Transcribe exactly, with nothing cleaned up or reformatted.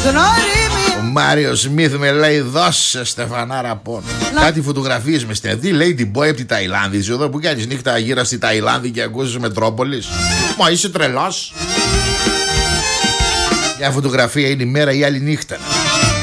Ο Μάριος Σμιθ με λέει δώσε Στεφανάρα πόνο. Κάτι φωτογραφίες με στενδί λέει την boy από τη Ταϊλάνδη. Είσαι εδώ που κάνεις νύχτα γύρα στη Ταϊλάνδη και ακούσεις Μετρόπολης. Μα είσαι τρελός. Μια φωτογραφία είναι η μέρα, η άλλη νύχτα.